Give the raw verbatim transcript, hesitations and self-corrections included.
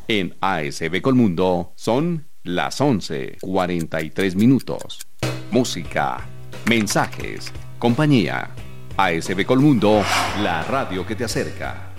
En A S B Colmundo son las once cuarenta y tres minutos. Música, mensajes, compañía. A S B Colmundo, la radio que te acerca.